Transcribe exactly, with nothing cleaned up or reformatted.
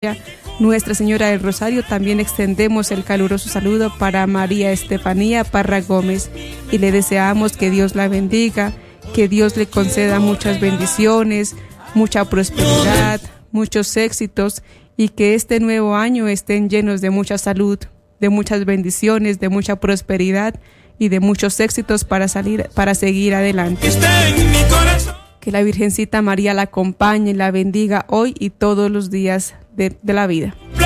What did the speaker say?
Nuestra Señora del Rosario, también extendemos el caluroso saludo para María Estefanía Parra Gómez y le deseamos que Dios la bendiga, que Dios le conceda muchas bendiciones, mucha prosperidad, muchos éxitos y que este nuevo año estén llenos de mucha salud, de muchas bendiciones, de mucha prosperidad y de muchos éxitos para salir, para seguir adelante. Que la Virgencita María la acompañe, la bendiga hoy y todos los días de, de la vida.